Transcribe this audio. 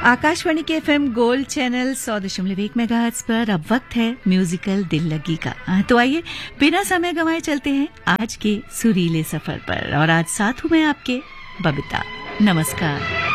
आकाशवाणी के FM gold channel 100.1 megahertz पर अब वक्त है म्यूजिकल दिल लगी का। तो आइए बिना समय गंवाए चलते हैं आज के सुरीले सफर पर। और आज साथ हूं मैं आपके बबीता। नमस्कार।